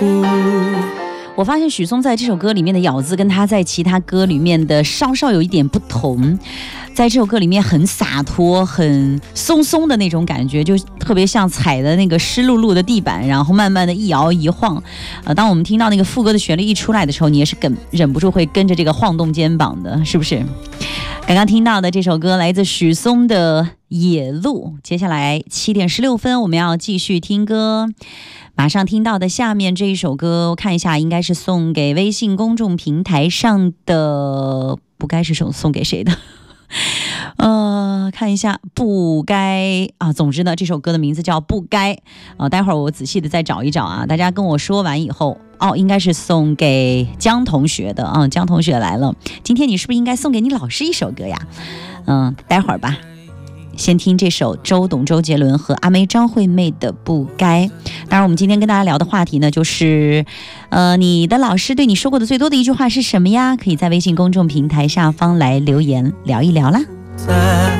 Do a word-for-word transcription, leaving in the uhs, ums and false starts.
苦。 我发现许嵩在这首歌里面的咬字跟他在其他歌里面的稍稍有一点不同，在这首歌里面很洒脱很松松的那种感觉，就特别像踩的那个湿漉漉的地板，然后慢慢的一摇一晃、呃、当我们听到那个副歌的旋律一出来的时候，你也是跟忍不住会跟着这个晃动肩膀的，是不是？刚刚听到的这首歌来自许嵩的野路。接下来七点十六分我们要继续听歌，马上听到的下面这一首歌，我看一下应该是送给微信公众平台上的，不该是送送给谁的呃，看一下不该啊，总之呢这首歌的名字叫不该啊，待会儿我仔细的再找一找啊，大家跟我说完以后哦，应该是送给江同学的啊，江同学来了，今天你是不是应该送给你老师一首歌呀？嗯，待会儿吧，先听这首周董周杰伦和阿妹张惠妹的不该。当然我们今天跟大家聊的话题呢就是呃，你的老师对你说过的最多的一句话是什么呀？可以在微信公众平台下方来留言聊一聊啦。 在